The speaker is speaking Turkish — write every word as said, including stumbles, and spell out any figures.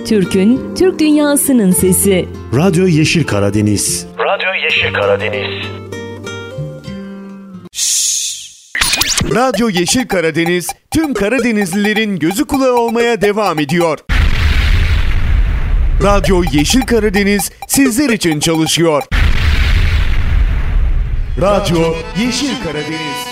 Türk'ün, Türk dünyasının sesi. Radyo Yeşil Karadeniz. Radyo Yeşil Karadeniz. Radyo Yeşil Karadeniz, tüm Karadenizlilerin gözü kulağı olmaya devam ediyor. Radyo Yeşil Karadeniz sizler için çalışıyor. Radyo Yeşil Karadeniz.